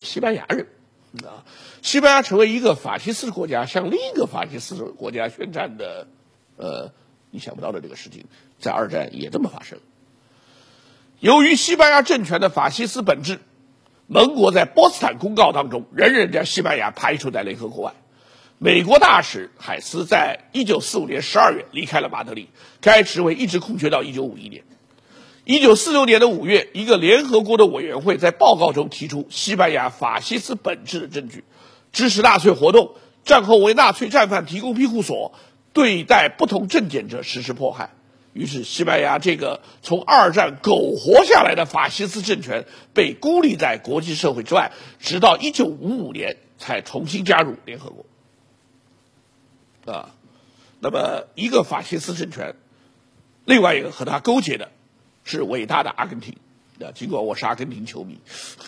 西班牙人。西班牙成为一个法西斯国家向另一个法西斯国家宣战的，你想不到的这个事情，在二战也这么发生。由于西班牙政权的法西斯本质，盟国在波茨坦公告当中仍然将西班牙排除在联合国外。美国大使海斯在1945年12月离开了马德里，该职位一直空缺到1951年。1946年的5月，一个联合国的委员会在报告中提出西班牙法西斯本质的证据，支持纳粹活动，战后为纳粹战犯提供庇护所，对待不同政见者实施迫害。于是西班牙这个从二战苟活下来的法西斯政权被孤立在国际社会之外，直到1955年才重新加入联合国。那么一个法西斯政权，另外一个和他勾结的是伟大的阿根廷。尽管我是阿根廷球迷，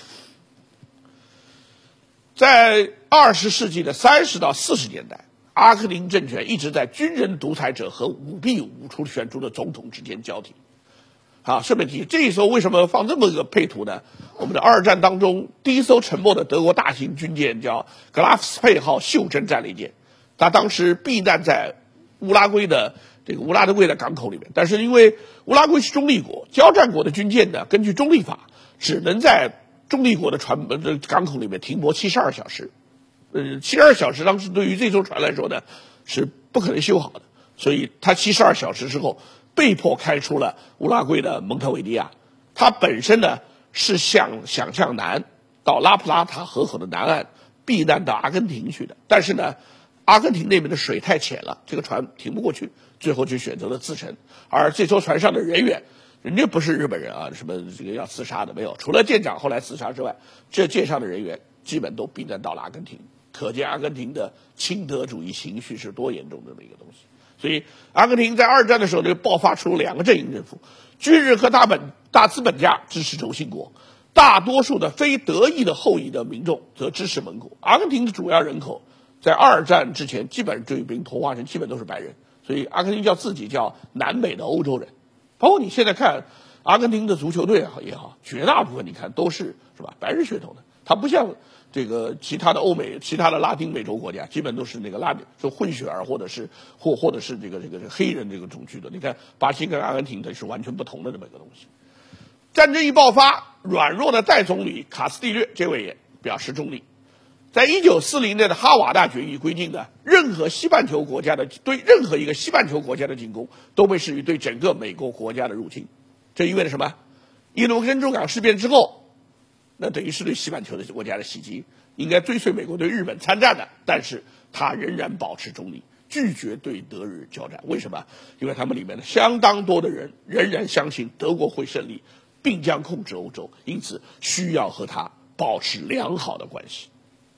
在20世纪的30到40年代，阿根廷政权一直在军人独裁者和舞弊舞出选出的总统之间交替。顺便提，这时候为什么放这么个配图呢？我们的二战当中第一艘沉没的德国大型军舰叫格拉夫斯佩号袖珍战列舰，它当时避难在乌拉圭的港口里面，但是因为乌拉圭是中立国，交战国的军舰呢，根据中立法只能在中立国的港口里面停泊72小时。72小时当时对于这艘船来说呢是不可能修好的，所以它72小时之后被迫开出了乌拉圭的蒙特维利亚。它本身呢是想向南到拉普拉塔河口的南岸避难到阿根廷去的，但是呢阿根廷那边的水太浅了，这个船停不过去，最后就选择了自沉。而这艘船上的人员，人家不是日本人什么这个要自杀的没有，除了舰长后来自杀之外，这舰上的人员基本都避难到了阿根廷。可见阿根廷的亲德主义情绪是多严重的一个东西。所以阿根廷在二战的时候就爆发出两个阵营政府，军人和大资本家支持轴心国，大多数的非德裔的后裔的民众则支持盟国。阿根廷的主要人口在二战之前基本上就已经同化成基本都是白人，所以阿根廷自己叫南美的欧洲人。包括你现在看阿根廷的足球队也好，绝大部分你看都是吧白人血统的，它不像这个其他的欧美、其他的拉丁美洲国家，基本都是那个就混血儿或者是这个黑人这个种居的。你看巴西跟阿根廷的是完全不同的这么一个东西。战争一爆发，软弱的代总理卡斯蒂略这位也表示中立。在1940年的哈瓦那决议规定的，任何一个西半球国家的进攻都被视为对整个美国国家的入侵。这意味着什么？伊诺根州港事变之后，那等于是对西半球的国家的袭击，应该追随美国对日本参战的，但是他仍然保持中立，拒绝对德日交战。为什么？因为他们里面的相当多的人仍然相信德国会胜利，并将控制欧洲，因此需要和他保持良好的关系。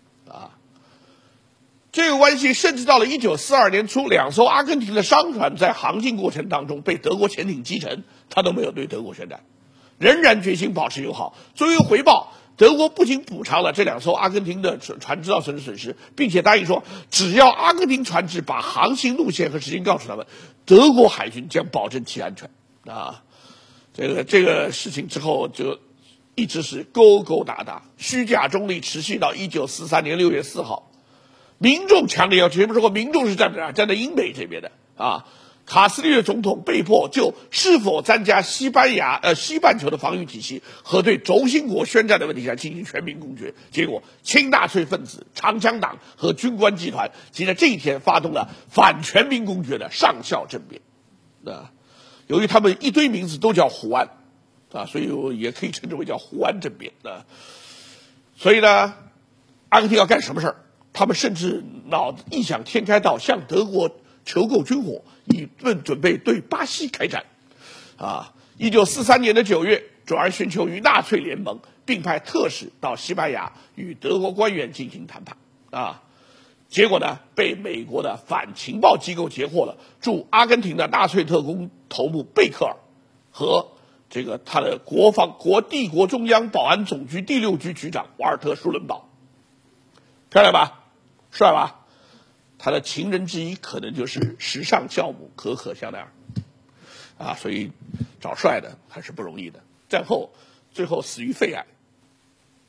这个关系甚至到了1942年初，两艘阿根廷的商船在航行过程当中被德国潜艇击沉，他都没有对德国宣战，仍然决心保持友好。作为回报，德国不仅补偿了这两艘阿根廷的船只造成的损失，并且答应说，只要阿根廷船只把航行路线和时间告诉他们，德国海军将保证其安全。这个事情之后就一直是勾勾搭搭，虚假中立持续到1943年6月4号。民众强烈要求，前面说过，民众是站在英美这边的卡斯蒂略总统被迫就是否参加西半球的防御体系和对轴心国宣战的问题上进行全民公决。结果，亲纳粹分子、长枪党和军官集团即在这一天发动了反全民公决的上校政变。由于他们一堆名字都叫胡安所以也可以称之为叫胡安政变所以呢，阿根廷要干什么事儿？他们甚至异想天开到向德国求购军火，以准备对巴西开战。1943年的9月，转而寻求与纳粹联盟，并派特使到西班牙与德国官员进行谈判。结果呢，被美国的反情报机构截获了驻阿根廷的纳粹特工头目贝克尔和他的帝国中央保安总局第6局局长瓦尔特·舒伦堡。漂亮吧？帅吧？他的情人之一可能就是时尚教母可可香奈儿所以找帅的还是不容易的。战后最后死于肺癌。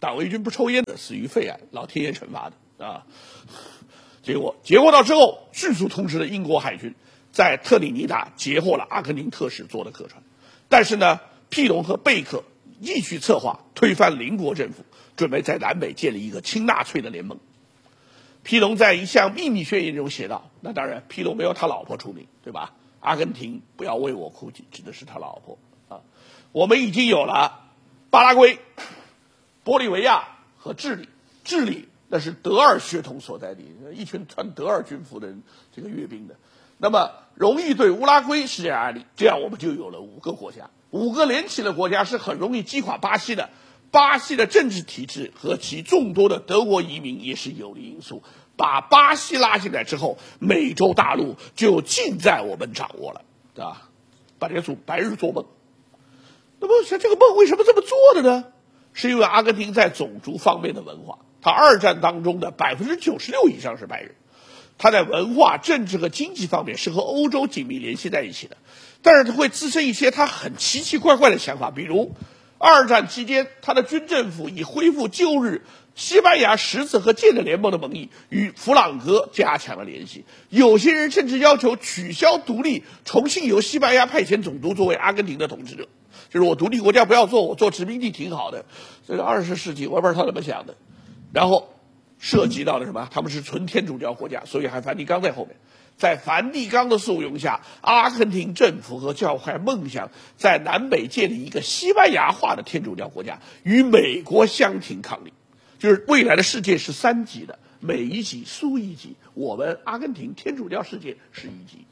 党卫军不抽烟的，死于肺癌，老天爷惩罚的啊。结果到之后，迅速通知了英国海军，在特立尼达截获了阿根廷特使坐的客船。但是呢，庇隆和贝克继续策划推翻邻国政府，准备在南北建立一个亲纳粹的联盟。庇隆在一项秘密宣言中写道：“那当然，庇隆没有他老婆出名，对吧？阿根廷不要为我哭泣，指的是他老婆啊。我们已经有了巴拉圭、玻利维亚和智利，智利。”那是德尔血统所在地，一群穿德尔军服的这个阅兵的，那么容易对乌拉圭施加压力，这样我们就有了5个国家，5个连起的国家是很容易击垮巴西的。巴西的政治体制和其众多的德国移民也是有利因素。把巴西拉进来之后，美洲大陆就尽在我们掌握了，啊，把这个白日做梦。那么像这个梦为什么这么做的呢？是因为阿根廷在种族方面的文化。他2战当中的96%以上是白人，他在文化、政治和经济方面是和欧洲紧密联系在一起的，但是他会滋生一些他很奇奇怪怪的想法，比如2战期间，他的军政府以恢复旧日西班牙十字和剑的联盟的名义与弗朗哥加强了联系，有些人甚至要求取消独立，重新由西班牙派遣总督作为阿根廷的统治者，就是我独立国家不要做，我做殖民地挺好的。这个20世纪我不知道他怎么想的。然后涉及到了什么？他们是纯天主教国家，所以还梵蒂冈在后面。在梵蒂冈的簇拥下，阿根廷政府和教会梦想在南北建立一个西班牙化的天主教国家，与美国相挺抗力。就是未来的世界是3级的，美1级，苏1级，我们阿根廷天主教世界是1级。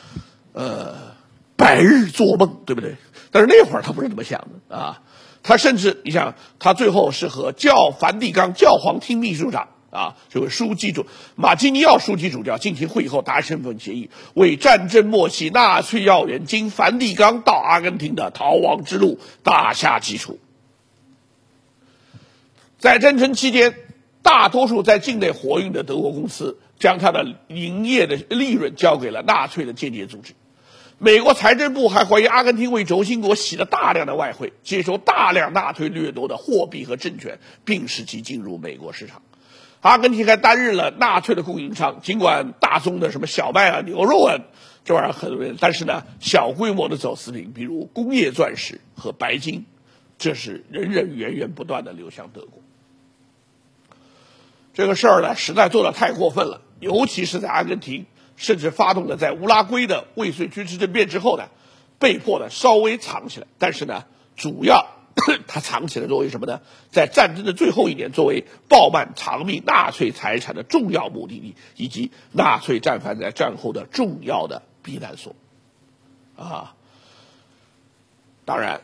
白日做梦，对不对？但是那会儿他不是这么想的啊。他甚至，你想，他最后是和梵蒂冈教皇厅秘书长啊，这位马基尼奥书记主教进行会议后达成一份协议，为战争末期纳粹要员经梵蒂冈到阿根廷的逃亡之路打下基础。在战争期间，大多数在境内活跃的德国公司将他的营业的利润交给了纳粹的间谍组织。美国财政部还怀疑阿根廷为轴心国洗了大量的外汇，接收大量纳粹掠夺的货币和政权，并使其进入美国市场。阿根廷还担任了纳粹的供应商，尽管大宗的什么小麦啊、牛肉啊这玩意儿很多人，但是呢，小规模的走私品，比如工业钻石和白金，这是源源不断的流向德国。这个事儿呢，实在做得太过分了，尤其是在阿根廷。甚至发动了在乌拉圭的未遂军事政变之后呢，被迫的稍微藏起来。但是呢，主要他藏起来作为什么呢？在战争的最后1年，作为鲍曼藏匿纳粹财产的重要目的地，以及纳粹战犯在战后的重要的避难所。啊，当然，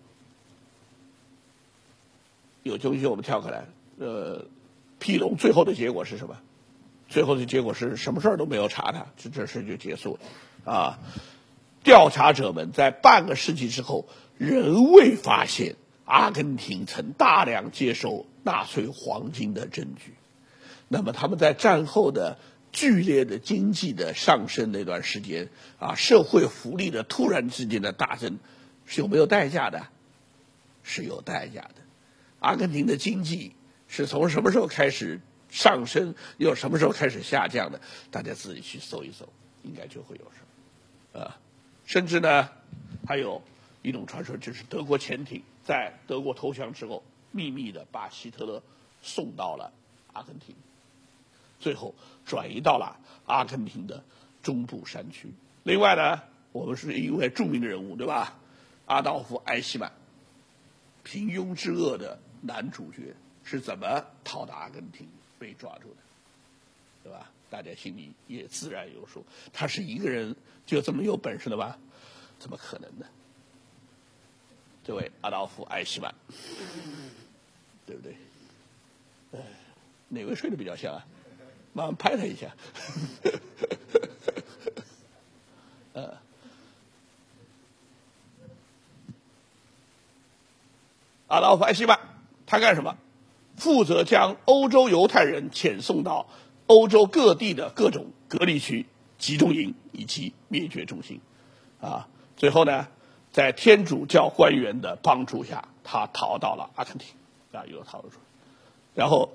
有东西我们跳开来，庇隆最后的结果是什么？最后的结果是什么事儿都没有查他，这事就结束了啊！调查者们在半个世纪之后，仍未发现阿根廷曾大量接收纳粹黄金的证据。那么他们在战后的剧烈的经济的上升那段时间啊，社会福利的突然之间的大增，是有没有代价的？是有代价的。阿根廷的经济是从什么时候开始上升，又什么时候开始下降的？大家自己去搜一搜，应该就会有什么啊。甚至呢，还有一种传说，就是德国潜艇在德国投降之后，秘密的把希特勒送到了阿根廷，最后转移到了阿根廷的中部山区。另外呢，我们是一位著名的人物，对吧？阿道夫·艾希曼，平庸之恶的男主角，是怎么逃到阿根廷被抓住的，对吧？大家心里也自然有数。他是一个人就这么有本事的吗？怎么可能呢？这位阿道夫·艾希曼，对不对？哪位睡得比较像啊？慢慢拍他一下。阿道夫·艾希曼，他干什么？负责将欧洲犹太人遣送到欧洲各地的各种隔离区、集中营以及灭绝中心，啊，最后呢，在天主教官员的帮助下，他逃到了阿根廷，啊，又逃了出来。 然后